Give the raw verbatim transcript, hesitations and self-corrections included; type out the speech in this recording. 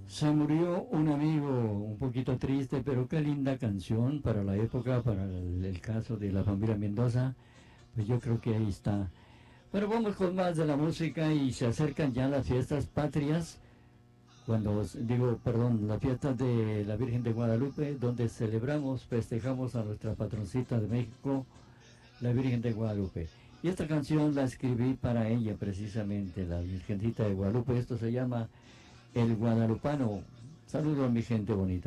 Se murió un amigo un poquito triste, pero qué linda canción para la época, para el, el caso de la familia Mendoza. Pues yo creo que ahí está. Bueno, vamos con más de la música y se acercan ya las fiestas patrias, cuando digo, perdón, las fiestas de la Virgen de Guadalupe, donde celebramos, festejamos a nuestra patroncita de México, la Virgen de Guadalupe. Y esta canción la escribí para ella precisamente, la Virgencita de Guadalupe. Esto se llama El Guadalupano. Saludos a mi gente bonita.